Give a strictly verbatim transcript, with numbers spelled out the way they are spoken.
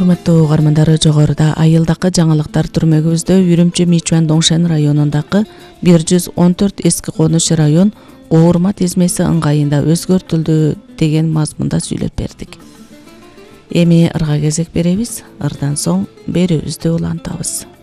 урматтуу угармандар, жогоруда айылдакы жаңылыктар түрмөгүбүздө Үрүмчү Мичуан Доңшен районундагы бир жүз он төрт эски конуш район оормат измеси ыңгайында өзгөртүлдү деген мазмунда сүйлөп бердик. Эми ырга кезек беребиз, ырдан соң берүүбүздү улантабыз.